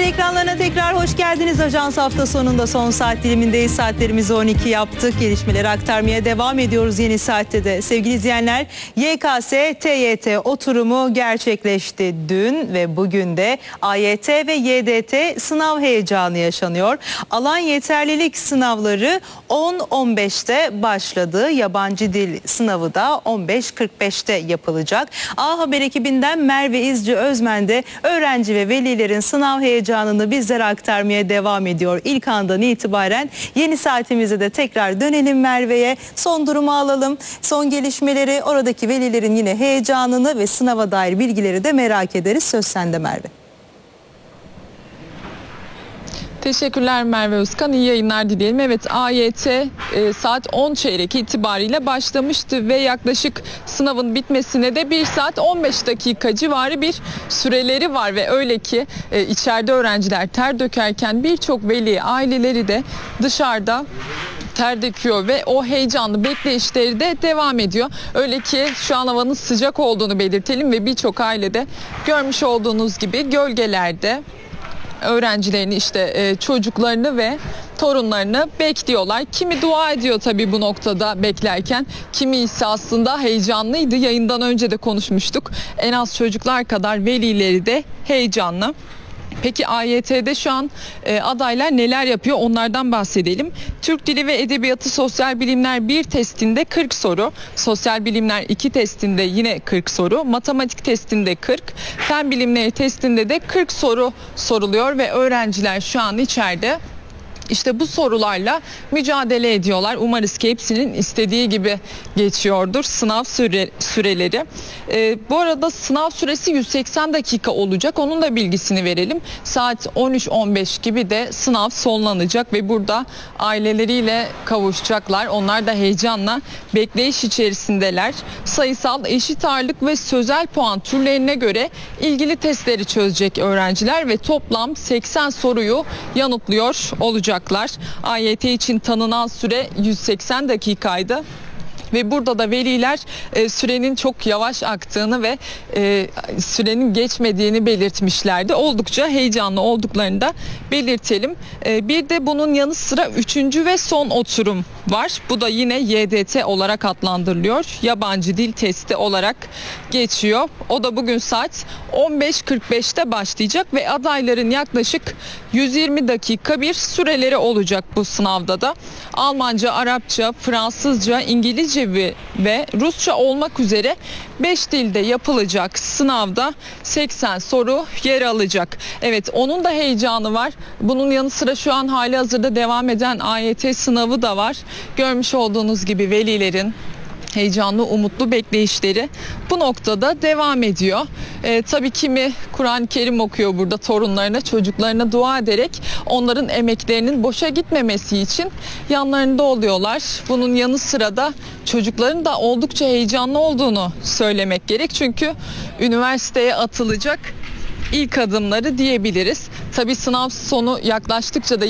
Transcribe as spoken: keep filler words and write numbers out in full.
Ekranlarına tekrar hoş geldiniz. Ajans hafta sonunda son saat dilimindeyiz. Saatlerimizi on iki yaptık. Gelişmeleri aktarmaya devam ediyoruz yeni saatte de. Sevgili izleyenler, Y K S T Y T oturumu gerçekleşti dün ve bugün de A Y T ve Y D T sınav heyecanı yaşanıyor. Alan yeterlilik sınavları on on beşte başladı. Yabancı dil sınavı da on beş kırk beşte yapılacak. A Haber ekibinden Merve İzci Özmen de öğrenci ve velilerin sınav heyecanını bizlere aktarmaya devam ediyor. İlk andan itibaren yeni saatimizde de tekrar dönelim Merve'ye. Son durumu alalım. Son gelişmeleri, oradaki velilerin yine heyecanını ve sınava dair bilgileri de merak ederiz. Söz sende Merve. Teşekkürler Merve Özkan. İyi yayınlar dileyelim. Evet, A Y T e, saat on çeyrek itibariyle başlamıştı ve yaklaşık sınavın bitmesine de bir saat on beş dakika civarı bir süreleri var ve öyle ki e, içeride öğrenciler ter dökerken birçok veli aileleri de dışarıda ter döküyor ve o heyecanlı bekleyişleri de devam ediyor. Öyle ki şu an havanın sıcak olduğunu belirtelim ve birçok ailede görmüş olduğunuz gibi gölgelerde öğrencilerini, işte çocuklarını ve torunlarını bekliyorlar. Kimi dua ediyor tabii bu noktada beklerken. Kimi ise aslında heyecanlıydı. Yayından önce de konuşmuştuk. En az çocuklar kadar velileri de heyecanlı. Peki A Y T'de şu an e, adaylar neler yapıyor, onlardan bahsedelim. Türk Dili ve Edebiyatı Sosyal Bilimler bir testinde kırk soru, Sosyal Bilimler iki testinde yine kırk soru, Matematik testinde kırk, Fen Bilimleri testinde de kırk soru soruluyor ve öğrenciler şu an içeride İşte bu sorularla mücadele ediyorlar. Umarız ki hepsinin istediği gibi geçiyordur sınav süre, süreleri. Ee, bu arada sınav süresi yüz seksen dakika olacak. Onun da bilgisini verelim. Saat on üç on beş gibi de sınav sonlanacak ve burada aileleriyle kavuşacaklar. Onlar da heyecanla bekleyiş içerisindeler. Sayısal, eşit ağırlık ve sözel puan türlerine göre ilgili testleri çözecek öğrenciler ve toplam seksen soruyu yanıtlıyor olacak. A Y T için tanınan süre yüz seksen dakikaydı. Ve burada da veliler e, sürenin çok yavaş aktığını ve e, sürenin geçmediğini belirtmişlerdi. Oldukça heyecanlı olduklarını da belirtelim. E, bir de bunun yanı sıra üçüncü ve son oturum var. Bu da yine Y D T olarak adlandırılıyor. Yabancı dil testi olarak geçiyor. O da bugün saat on beş kırk beşte başlayacak ve adayların yaklaşık yüz yirmi dakika bir süreleri olacak bu sınavda da. Almanca, Arapça, Fransızca, İngilizce ve Rusça olmak üzere beş dilde yapılacak sınavda seksen soru yer alacak. Evet, onun da heyecanı var. Bunun yanı sıra şu an hali hazırda devam eden A Y T sınavı da var. Görmüş olduğunuz gibi velilerin heyecanlı, umutlu bekleyişleri bu noktada devam ediyor. Ee, tabii kimi Kur'an-ı Kerim okuyor burada torunlarına, çocuklarına dua ederek onların emeklerinin boşa gitmemesi için yanlarında oluyorlar. Bunun yanı sıra da çocukların da oldukça heyecanlı olduğunu söylemek gerek. Çünkü üniversiteye atılacak ilk adımları diyebiliriz. Tabii sınav sonu yaklaştıkça da